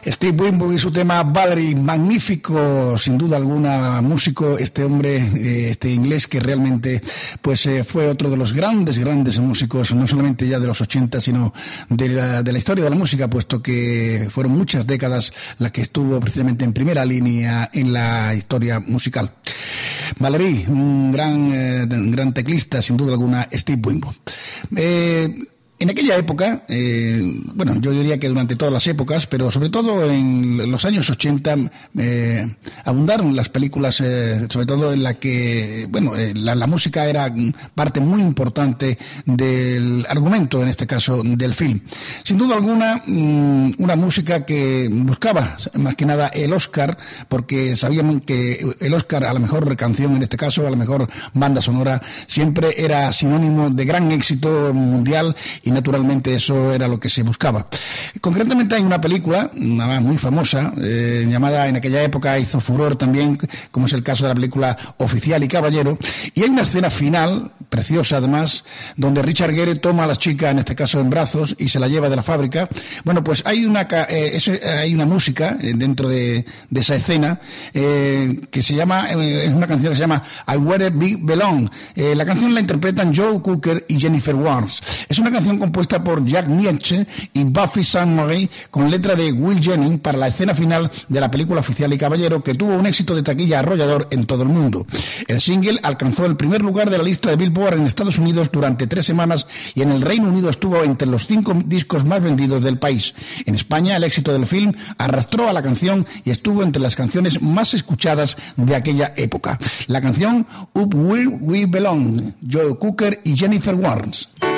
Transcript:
Steve Winwood y su tema Valerie, magnífico, sin duda alguna, músico, este hombre, este inglés que realmente pues fue otro de los grandes músicos, no solamente ya de los 80, sino de la historia de la música, puesto que fueron muchas décadas las que estuvo precisamente en primera línea en la historia musical. Valerie, un gran teclista, sin duda alguna, Steve Winwood. En aquella época, yo diría que durante todas las épocas, pero sobre todo en los años 80, abundaron las películas, sobre todo en la que, la música era parte muy importante del argumento, en este caso, del film. Sin duda alguna, una música que buscaba, más que nada, el Oscar, porque sabíamos que el Oscar a la mejor canción, en este caso, a la mejor banda sonora, siempre era sinónimo de gran éxito mundial, y naturalmente eso era lo que se buscaba. Concretamente hay una película muy famosa, llamada, en aquella época hizo furor también, como es el caso de la película Oficial y Caballero, y hay una escena final, preciosa además, donde Richard Gere toma a la chica, en este caso en brazos, y se la lleva de la fábrica. Bueno, pues hay una música dentro de esa escena, que se llama, es una canción que se llama I Where It Belong. La canción la interpretan Joe Cooker y Jennifer Warnes. Es una canción compuesta por Jack Nitzsche y Buffy Sainte-Marie, con letra de Will Jennings, para la escena final de la película Oficial y Caballero, que tuvo un éxito de taquilla arrollador en todo el mundo. El single alcanzó el primer lugar de la lista de Billboard en Estados Unidos durante 3 semanas, y en el Reino Unido estuvo entre los 5 discos más vendidos del país. En España, el éxito del film arrastró a la canción y estuvo entre las canciones más escuchadas de aquella época. La canción Up Where We Belong, Joe Cooker y Jennifer Warnes.